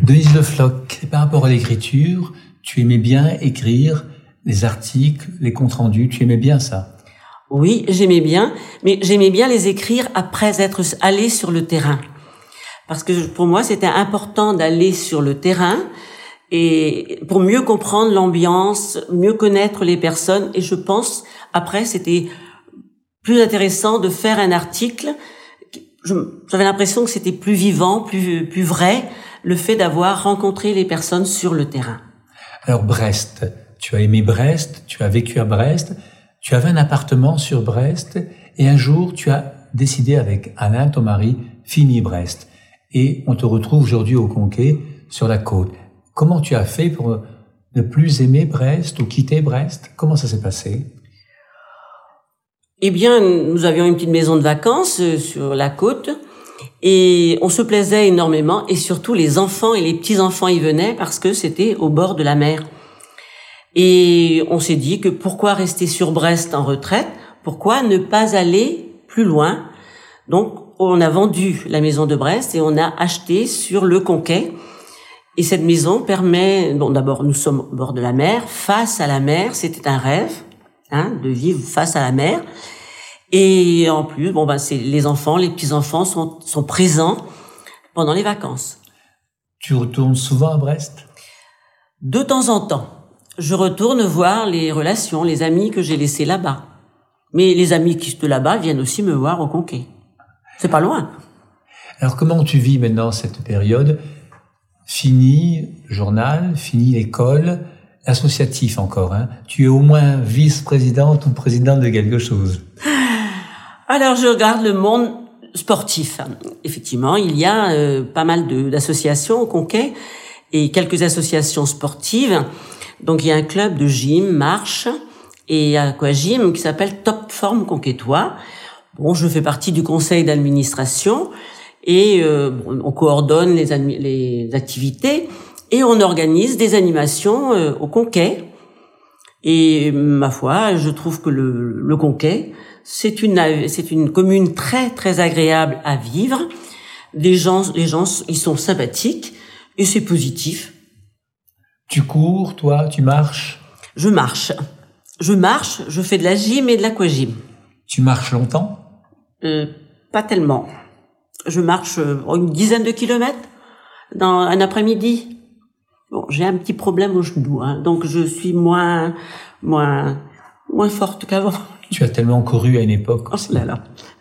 Denise Le Floch, par rapport à l'écriture, tu aimais bien écrire les articles, les comptes rendus, tu aimais bien ça? Oui, j'aimais bien, mais j'aimais bien les écrire après être allé sur le terrain. Parce que pour moi, c'était important d'aller sur le terrain et pour mieux comprendre l'ambiance, mieux connaître les personnes. Et je pense, après, c'était plus intéressant de faire un article. J'avais l'impression que c'était plus vivant, plus vrai, le fait d'avoir rencontré les personnes sur le terrain. Alors Brest, tu as aimé Brest, tu as vécu à Brest, tu avais un appartement sur Brest et un jour tu as décidé avec Alain, ton mari, finir Brest. Et on te retrouve aujourd'hui au Conquet, sur la côte. Comment tu as fait pour ne plus aimer Brest ou quitter Brest? Comment ça s'est passé? Eh bien, nous avions une petite maison de vacances sur la côte et on se plaisait énormément et surtout les enfants et les petits-enfants y venaient parce que c'était au bord de la mer. Et on s'est dit que pourquoi rester sur Brest en retraite? Pourquoi ne pas aller plus loin? Donc, on a vendu la maison de Brest et on a acheté sur le Conquet. Et cette maison permet, bon, d'abord, nous sommes au bord de la mer, face à la mer. C'était un rêve, de vivre face à la mer. Et en plus, c'est les enfants, les petits-enfants sont présents pendant les vacances. Tu retournes souvent à Brest? De temps en temps. Je retourne voir les relations, les amis que j'ai laissés là-bas. Mais les amis qui sont là-bas viennent aussi me voir au Conquet. C'est pas loin. Alors comment tu vis maintenant cette période? Fini journal, fini l'école, associatif encore. Tu es au moins vice-présidente ou présidente de quelque chose. Alors je regarde le monde sportif. Effectivement, il y a pas mal d'associations au Conquet et quelques associations sportives. Donc il y a un club de gym, marche et aquagym qui s'appelle Top Forme Conquétois. Bon, je fais partie du conseil d'administration et on coordonne les activités et on organise des animations au Conquet. Et ma foi, je trouve que le Conquet, c'est une commune très très agréable à vivre. Les gens ils sont sympathiques et c'est positif. Tu cours, toi, tu marches? Je marche, je fais de la gym et de l'aquagym. Tu marches longtemps? Pas tellement. Je marche une dizaine de kilomètres dans un après-midi. Bon, j'ai un petit problème au genou, donc je suis moins forte qu'avant. Tu as tellement couru à une époque. Oh là là.